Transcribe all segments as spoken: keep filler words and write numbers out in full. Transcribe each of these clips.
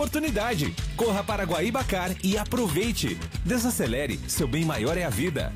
oportunidade. Corra para Guaíbacar e aproveite. Desacelere, seu bem maior é a vida.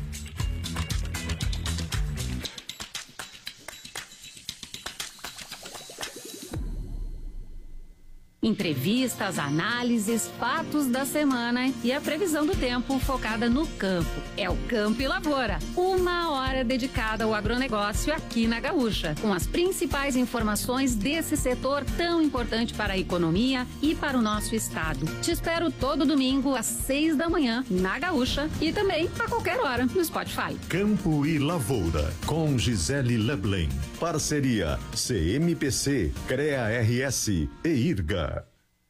Entrevistas, análises, fatos da semana e a previsão do tempo focada no campo. É o Campo e Lavoura, uma hora dedicada ao agronegócio aqui na Gaúcha, com as principais informações desse setor tão importante para a economia e para o nosso estado. Te espero todo domingo às seis da manhã na Gaúcha e também a qualquer hora no Spotify. Campo e Lavoura, com Gisele Leblen. Parceria C M P C, CREA R S e IRGA.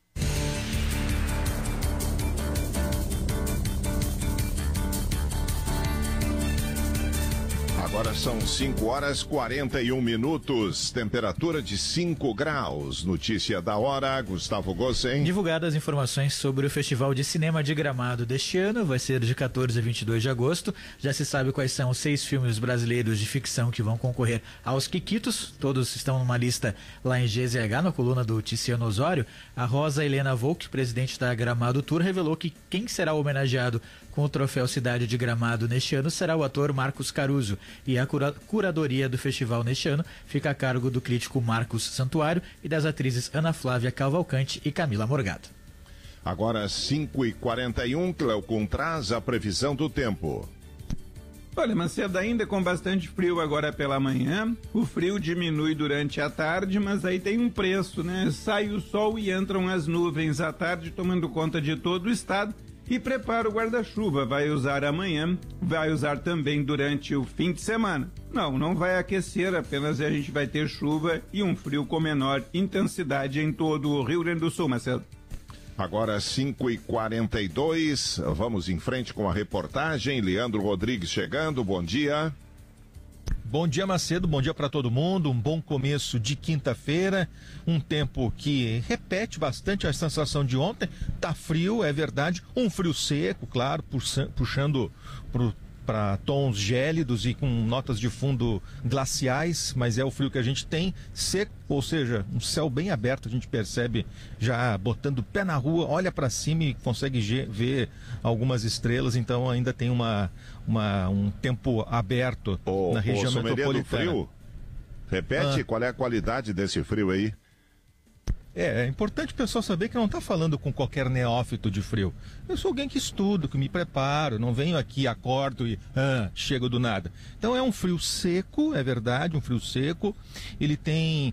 Agora são cinco horas e quarenta e um minutos, temperatura de cinco graus. Notícia da hora, Gustavo Gossen. Divulgadas informações sobre o Festival de Cinema de Gramado deste ano, vai ser de quatorze a vinte e dois de agosto. Já se sabe quais são os seis filmes brasileiros de ficção que vão concorrer aos Quiquitos. Todos estão numa lista lá em G Z H, na coluna do Ticiano Osório. A Rosa Helena Volk, presidente da Gramado Tour, revelou que quem será homenageado com o troféu Cidade de Gramado neste ano será o ator Marcos Caruso. E a cura- curadoria do festival neste ano fica a cargo do crítico Marcos Santuário e das atrizes Ana Flávia Cavalcante e Camila Morgado. Agora cinco e quarenta e um, Cleocum traz a previsão do tempo. Olha, Macedo, ainda com bastante frio agora pela manhã, o frio diminui durante a tarde, mas aí tem um preço, né? Sai o sol e entram as nuvens à tarde, tomando conta de todo o estado. E prepara o guarda-chuva, vai usar amanhã, vai usar também durante o fim de semana. Não, não vai aquecer, apenas a gente vai ter chuva e um frio com menor intensidade em todo o Rio Grande do Sul, Marcelo. Agora cinco e quarenta e dois, vamos em frente com a reportagem. Leandro Rodrigues chegando, bom dia. Bom dia, Macedo, bom dia para todo mundo, um bom começo de quinta-feira, um tempo que repete bastante a sensação de ontem, tá frio, é verdade, um frio seco, claro, puxando pro para tons gélidos e com notas de fundo glaciais, mas é o frio que a gente tem, seco, ou seja, um céu bem aberto, a gente percebe já botando o pé na rua, olha para cima e consegue ver algumas estrelas, então ainda tem uma, uma, um tempo aberto ô, na região ô, metropolitana. Do frio, repete, ah. qual é a qualidade desse frio aí? É, é importante o pessoal saber que não está falando com qualquer neófito de frio. Eu sou alguém que estudo, que me preparo, não venho aqui, acordo e ah, chego do nada. Então é um frio seco, é verdade, um frio seco. Ele tem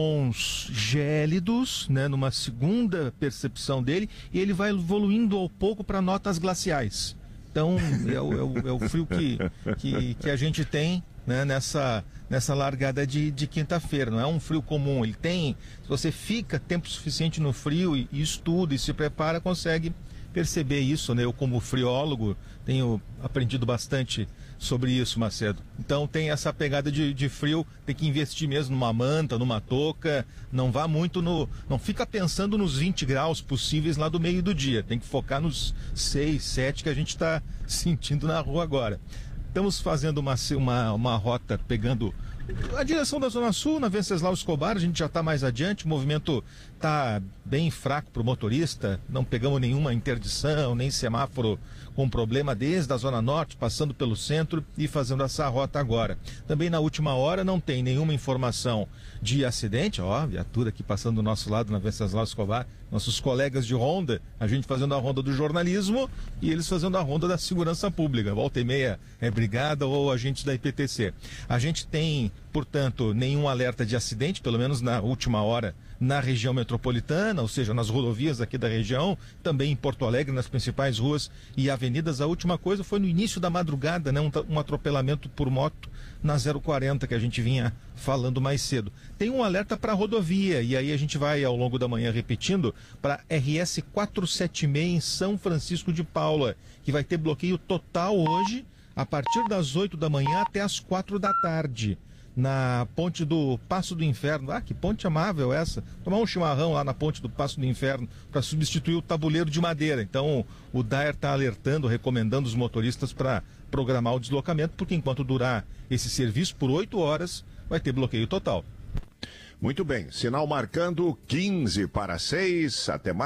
tons gélidos, né, numa segunda percepção dele, e ele vai evoluindo ao pouco para notas glaciais. Então é o, é o, é o frio que, que, que a gente tem, né, nessa, nessa largada de, de quinta-feira. Não é um frio comum, ele tem, se você fica tempo suficiente no frio e, e estuda e se prepara, consegue perceber isso, né? Eu, como friólogo, tenho aprendido bastante sobre isso, Macedo. Então tem essa pegada de, de frio, tem que investir mesmo numa manta, numa touca, não vá muito no, não fica pensando nos vinte graus possíveis lá do meio do dia, tem que focar nos seis, sete que a gente está sentindo na rua agora. Estamos fazendo uma, uma, uma rota pegando a direção da Zona Sul, na Venceslau Escobar, a gente já está mais adiante, o movimento está bem fraco para o motorista, não pegamos nenhuma interdição, nem semáforo com problema desde a Zona Norte, passando pelo centro e fazendo essa rota agora. Também na última hora não tem nenhuma informação de acidente, ó, viatura aqui passando do nosso lado na Venceslau Escobar, nossos colegas de ronda, a gente fazendo a ronda do jornalismo e eles fazendo a ronda da segurança pública, volta e meia é brigada ou agentes da I P T C. A gente tem, portanto, nenhum alerta de acidente, pelo menos na última hora, na região metropolitana, ou seja, nas rodovias aqui da região, também em Porto Alegre, nas principais ruas e avenidas. A última coisa foi no início da madrugada, né, um, um atropelamento por moto na zero quarenta que a gente vinha falando mais cedo. Tem um alerta para a rodovia, e aí a gente vai ao longo da manhã repetindo, para R S quatrocentos e setenta e seis em São Francisco de Paula, que vai ter bloqueio total hoje, a partir das oito da manhã até as quatro da tarde. Na ponte do Passo do Inferno. Ah, que ponte amável essa. Tomar um chimarrão lá na ponte do Passo do Inferno para substituir o tabuleiro de madeira. Então o D A E R está alertando, recomendando os motoristas para programar o deslocamento, porque enquanto durar esse serviço por oito horas, vai ter bloqueio total. Muito bem, sinal marcando quinze para seis, até mais.